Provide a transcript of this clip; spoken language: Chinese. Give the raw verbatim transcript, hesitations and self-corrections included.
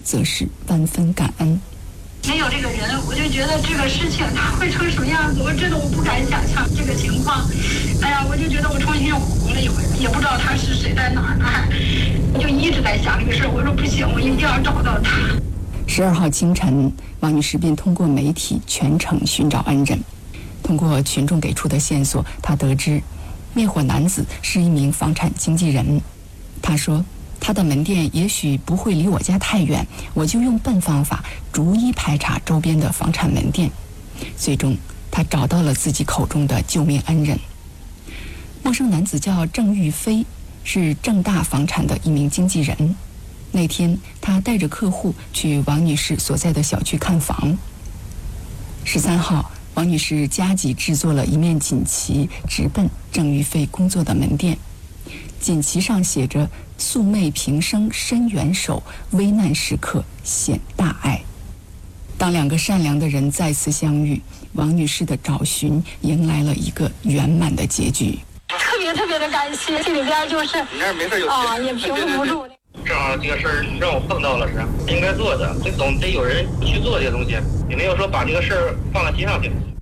则是万分感恩。 没有这个人，我就觉得这个事情它会成什么样子，我真的我不敢想象这个情况。哎呀，我就觉得我重新又活了一回，也不知道他是谁，在哪儿呢，还我就一直在想这个事儿。我说不行，我一定要找到他。 十二号清晨，王女士便通过媒体全程寻找恩人。通过群众给出的线索，她得知灭火男子是一名房产经纪人。他说，他的门店也许不会离我家太远，我就用笨方法逐一排查周边的房产门店。最终他找到了自己口中的救命恩人。陌生男子叫郑玉飞，是正大房产的一名经纪人。那天他带着客户去王女士所在的小区看房。十三号，王女士加急制作了一面锦旗，直奔郑玉飞工作的门店。锦旗上写着“素昧平生伸援手，危难时刻显大爱”。当两个善良的人再次相遇，王女士的找寻迎来了一个圆满的结局。 特别特别的感谢，心里边就是你这没事有啊，也平复不住。 正好这个事儿让我碰到了，是应该做的，这总得有人去做这些东西，也没有说把这个事儿放在心上去。